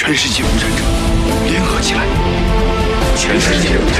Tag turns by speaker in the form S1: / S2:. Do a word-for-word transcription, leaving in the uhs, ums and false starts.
S1: 全世界无产者联合起来！全世界无